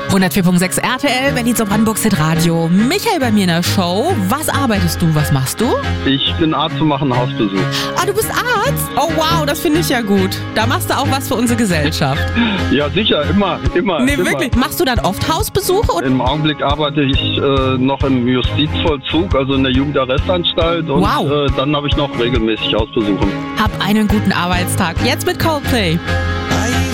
104.6 RTL, Berlin-Brandenburg Hit Radio. Michael bei mir in der Show. Was arbeitest du? Was machst du? Ich bin Arzt und mache einen Hausbesuch. Ah, du bist Arzt? Oh wow, das finde ich ja gut. Da machst du auch was für unsere Gesellschaft. Ja, sicher, immer. Nee, immer. wirklich. Machst du dann oft Hausbesuche? Im Augenblick arbeite ich noch im Justizvollzug, also in der Jugendarrestanstalt. Und wow. Dann habe ich noch regelmäßig Hausbesuche. Hab einen guten Arbeitstag. Jetzt mit Coldplay.